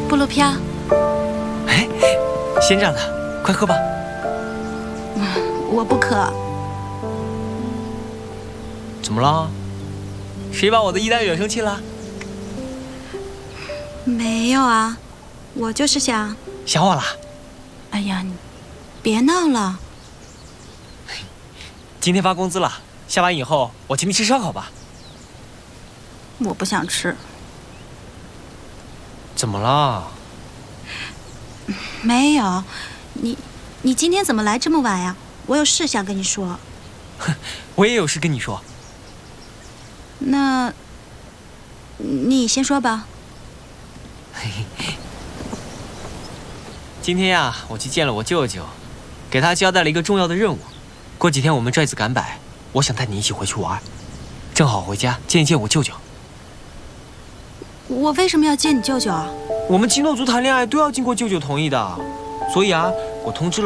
布鲁飘。 哎，先让的，快喝吧。 我不渴。 怎么了？谁把我的意大利惹生气了？ 没有啊，我就是想我啦。 哎呀，你别闹了。 今天发工资了，下班以后我请你吃烧烤吧。 我不想吃。 怎么了？ 没有，你今天怎么来这么晚呀？我有事想跟你说。 我也有事跟你说。 那，你先说吧。 今天呀，我去见了我舅舅，给他交代了一个重要的任务。过几天我们拽子赶摆，我想带你一起回去玩，正好回家见一见我舅舅。 我为什么要见你舅舅啊？ 我们基诺族谈恋爱都要经过舅舅同意的，所以啊，我通知了。